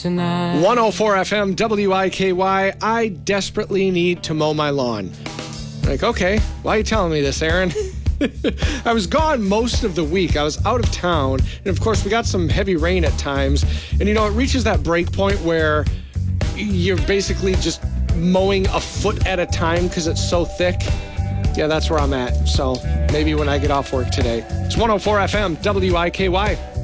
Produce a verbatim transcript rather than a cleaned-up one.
tonight. one oh four F M, W I K Y. I desperately need to mow my lawn. Like, okay, why are you telling me this, Aaron? I was gone most of the week. I was out of town. And of course, we got some heavy rain at times. And, you know, it reaches that break point where you're basically just mowing a foot at a time because it's so thick. Yeah, that's where I'm at. So maybe when I get off work today. It's one oh four F M, W I K Y.